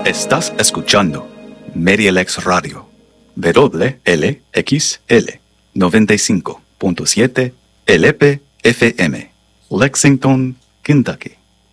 Estás escuchando MediaLex Radio, WLXL 95.7 LP-FM, Lexington, Kentucky.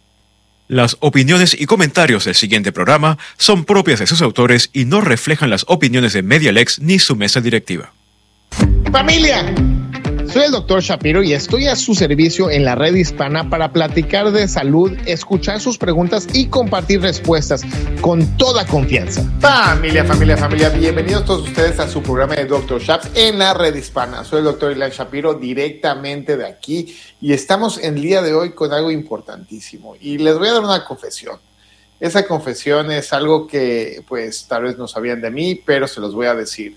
Las opiniones y comentarios del siguiente programa son propias de sus autores y no reflejan las opiniones de MediaLex ni su mesa directiva. ¡Familia! Soy el Dr. Shapiro y estoy a su servicio en la red hispana para platicar de salud, escuchar sus preguntas y compartir respuestas con toda confianza. Familia, bienvenidos todos ustedes a su programa de Dr. Shaps en la red hispana. Soy el Dr. Ilan Shapiro directamente de aquí y estamos en el día de hoy con algo importantísimo y les voy a dar una confesión. Esa confesión es algo que pues tal vez no sabían de mí, pero se los voy a decir.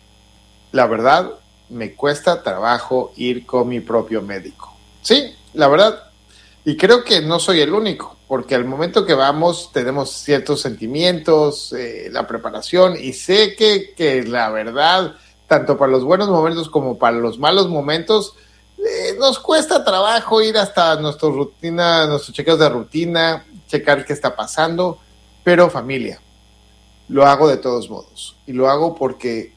La verdad, me cuesta trabajo ir con mi propio médico. Sí, la verdad. Y creo que no soy el único, porque al momento que vamos tenemos ciertos sentimientos, la preparación, y sé que la verdad, tanto para los buenos momentos como para los malos momentos, nos cuesta trabajo ir hasta nuestra rutina, nuestros chequeos de rutina, checar qué está pasando, pero familia, lo hago de todos modos. Y lo hago porque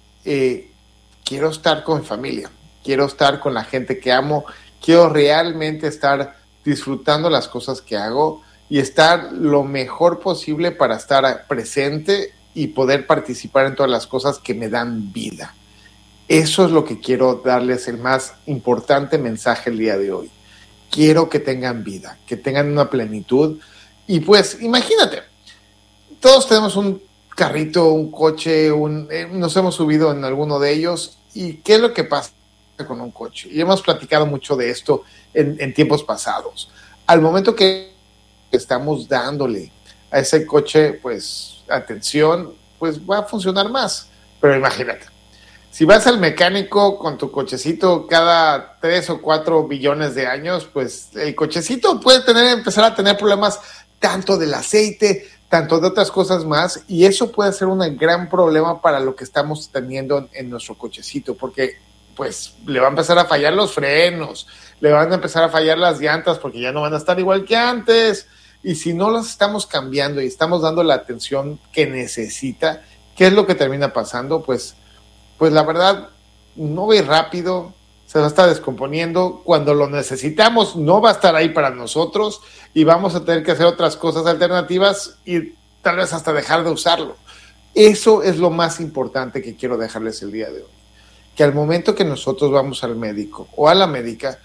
quiero estar con mi familia, quiero estar con la gente que amo, quiero realmente estar disfrutando las cosas que hago y estar lo mejor posible para estar presente y poder participar en todas las cosas que me dan vida. Eso es lo que quiero darles el más importante mensaje el día de hoy. Quiero que tengan vida, que tengan una plenitud. Y pues imagínate, todos tenemos un carrito, un coche, nos hemos subido en alguno de ellos. ¿Y qué es lo que pasa con un coche? Y hemos platicado mucho de esto en tiempos pasados. Al momento que estamos dándole a ese coche, pues, atención, pues va a funcionar más. Pero imagínate, si vas al mecánico con tu cochecito cada 3 o 4 billones de años, pues el cochecito puede empezar a tener problemas tanto del aceite, tanto de otras cosas más, y eso puede ser un gran problema para lo que estamos teniendo en nuestro cochecito, porque pues le va a empezar a fallar los frenos, le van a empezar a fallar las llantas porque ya no van a estar igual que antes, y si no las estamos cambiando y estamos dando la atención que necesita, ¿qué es lo que termina pasando? Pues la verdad, no va a ir rápido, se va a estar descomponiendo, cuando lo necesitamos no va a estar ahí para nosotros y vamos a tener que hacer otras cosas alternativas y tal vez hasta dejar de usarlo. Eso es lo más importante que quiero dejarles el día de hoy, que al momento que nosotros vamos al médico o a la médica,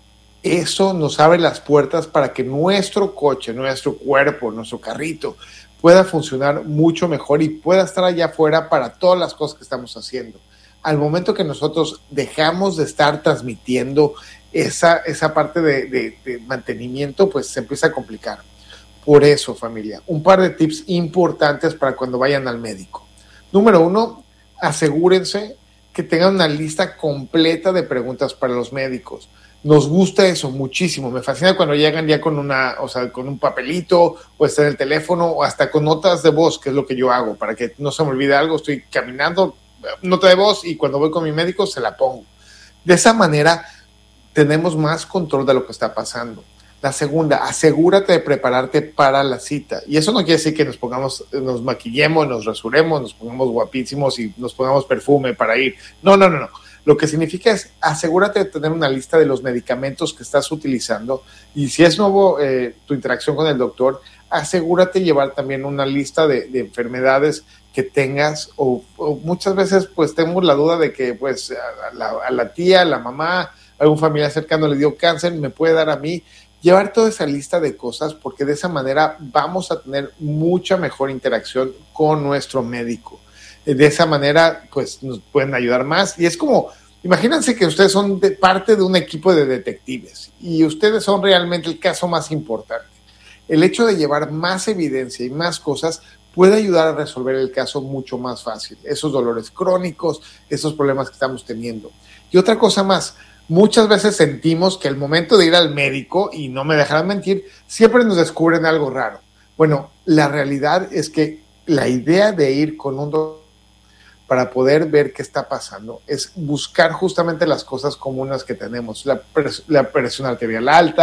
eso nos abre las puertas para que nuestro coche, nuestro cuerpo, nuestro carrito pueda funcionar mucho mejor y pueda estar allá afuera para todas las cosas que estamos haciendo. Al momento que nosotros dejamos de estar transmitiendo esa parte de mantenimiento, pues se empieza a complicar. Por eso, familia, un par de tips importantes para cuando vayan al médico. Número 1, asegúrense que tengan una lista completa de preguntas para los médicos. Nos gusta eso muchísimo. Me fascina cuando llegan ya con con un papelito, o está en el teléfono, o hasta con notas de voz, que es lo que yo hago, para que no se me olvide algo. Estoy caminando, nota de voz, y cuando voy con mi médico se la pongo. De esa manera tenemos más control de lo que está pasando. La segunda, asegúrate de prepararte para la cita. Y eso no quiere decir que nos maquillemos, nos rasuremos, nos pongamos guapísimos y nos pongamos perfume para ir. No. Lo que significa es asegúrate de tener una lista de los medicamentos que estás utilizando, y si es nuevo tu interacción con el doctor, asegúrate de llevar también una lista de enfermedades que tengas, o muchas veces pues tenemos la duda de que pues a la tía, a la mamá, algún familiar cercano le dio cáncer, me puede dar a mí. Llevar toda esa lista de cosas, porque de esa manera vamos a tener mucha mejor interacción con nuestro médico. De esa manera pues nos pueden ayudar más, y es como, imagínense que ustedes son parte de un equipo de detectives y ustedes son realmente el caso más importante. El hecho de llevar más evidencia y más cosas puede ayudar a resolver el caso mucho más fácil, esos dolores crónicos, esos problemas que estamos teniendo. Y otra cosa más, muchas veces sentimos que al momento de ir al médico, y no me dejarán mentir, siempre nos descubren algo raro. Bueno, la realidad es que la idea de ir con un doctor para poder ver qué está pasando es buscar justamente las cosas comunes que tenemos, la presión arterial alta,